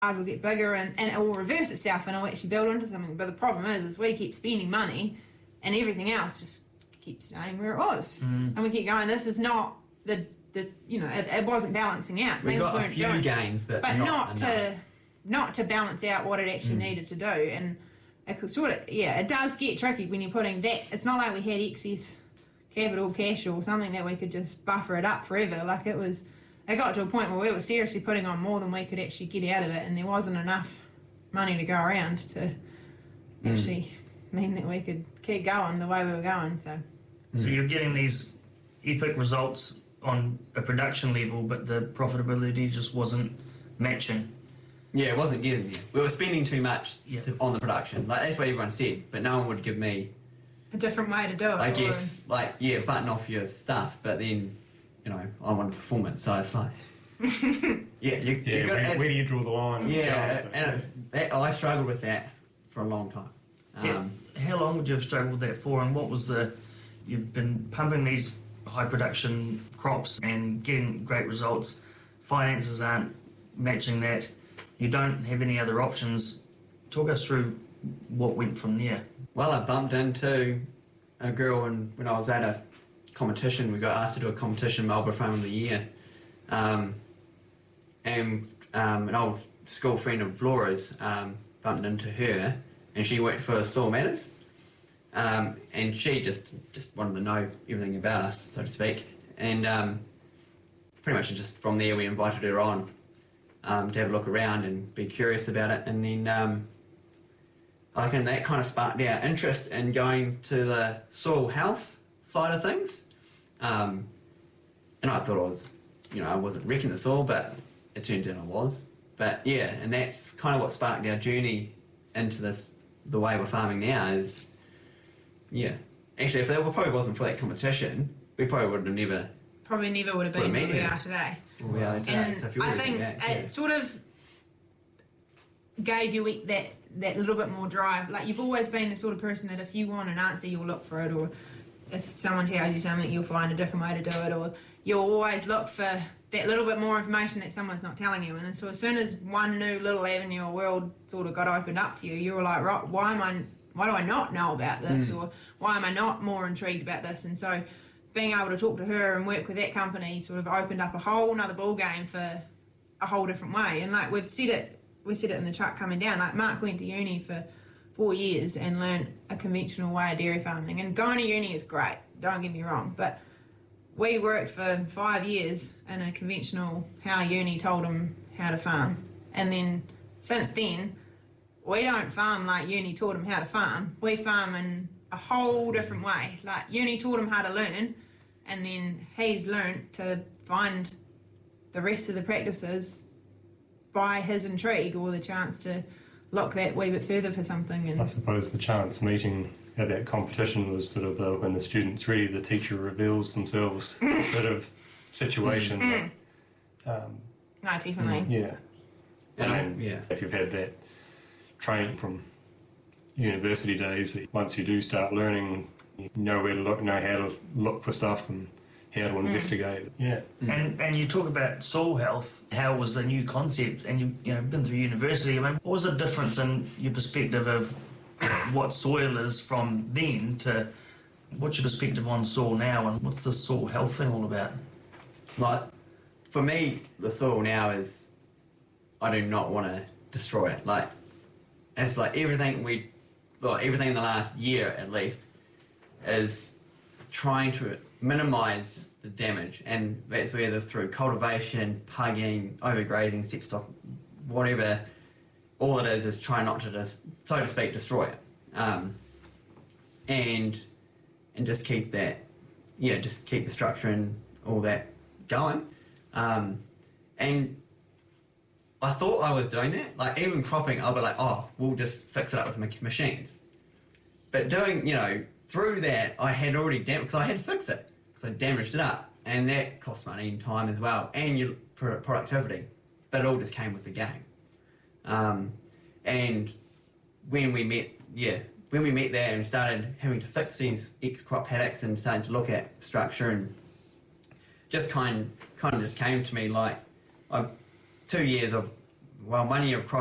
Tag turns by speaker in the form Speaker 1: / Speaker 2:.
Speaker 1: will get bigger and it will reverse itself and it'll actually build into something. But the problem is we keep spending money and everything else just keeps staying where it was. And we keep going, this is not it wasn't balancing out.
Speaker 2: We got a few gains, but not
Speaker 1: to balance out what it actually needed to do. And it could it does get tricky when you're putting that. It's not like we had excess capital cash or something that we could just buffer it up forever. Like it got to a point where we were seriously putting on more than we could actually get out of it, and there wasn't enough money to go around to actually mean that we could keep going the way we were going.
Speaker 3: So you're getting these epic results on a production level, but the profitability just wasn't matching.
Speaker 2: Yeah, it wasn't getting there. We were spending too much on the production. Like, that's what everyone said, but no one would give me
Speaker 1: a different way to do it.
Speaker 2: I guess, button off your stuff, but then, I wanted performance, so it's like...
Speaker 4: where do you draw the line?
Speaker 2: Yeah, I struggled with that for a long time.
Speaker 3: How long would you have struggled with that for, and what was you've been pumping these high production crops and getting great results, finances aren't matching that, you don't have any other options. Talk us through what went from there.
Speaker 2: Well, I bumped into a girl when I was at a competition. We got asked to do a competition, Marlborough Farm of the Year. And an old school friend of Laura's bumped into her, and she worked for Soil Matters. And she just wanted to know everything about us, so to speak. And pretty much just from there we invited her on to have a look around and be curious about it. And then I think that kind of sparked our interest in going to the soil health side of things. And I thought I wasn't wrecking the soil, but it turns out I was. But yeah, and that's kind of what sparked our journey into the way we're farming now is, actually if there probably wasn't for that competition, we probably would have never
Speaker 1: would have been where we are today.
Speaker 2: We are today.
Speaker 1: And
Speaker 2: so if you
Speaker 1: I think it sort of gave you that little bit more drive. Like, you've always been the sort of person that if you want an answer, you'll look for it, or if someone tells you something, you'll find a different way to do it, or you'll always look for that little bit more information that someone's not telling you. And so as soon as one new little avenue or world sort of got opened up to you, you were like, right, why do I not know about this, or why am I not more intrigued about this? And so being able to talk to her and work with that company sort of opened up a whole nother ball game for a whole different way. And like we said it in the truck coming down, like Mark went to uni for 4 years and learned a conventional way of dairy farming. And going to uni is great, don't get me wrong, but we worked for 5 years in a conventional how uni told him how to farm. And then since then, we don't farm like uni taught him how to farm. We farm in a whole different way. Like, uni taught him how to learn, and then he's learnt to find the rest of the practices by his intrigue or the chance to look that wee bit further for something. And
Speaker 4: I suppose the chance meeting at that competition was sort of when the student's ready, the teacher reveals themselves sort of situation.
Speaker 1: No, definitely.
Speaker 4: Yeah. And if you've had that training from university days, once you do start learning, you know where to look, know how to look for stuff and how to investigate. Yeah.
Speaker 3: And you talk about soil health, how it was a new concept, and you've been through university. I mean, what was the difference in your perspective of what soil is from then to what's your perspective on soil now, and what's the soil health thing all about?
Speaker 2: Like, for me, the soil now is, I do not want to destroy it. Like, it's like everything in the last year at least is trying to minimise the damage, and that's whether through cultivation, pugging, overgrazing, step stock, whatever. All it is try not to, so to speak, destroy it, and just keep that, just keep the structure and all that going, and I thought I was doing that. Like, even cropping, I'll be like, oh, we'll just fix it up with machines. But doing, through that, I had already because I had to fix it, because I damaged it up, and that cost money and time as well, and your productivity. But it all just came with the game. And when we met there and started having to fix these ex-crop paddocks and starting to look at structure, and just kind of just came to me like, 2 years of Well, money of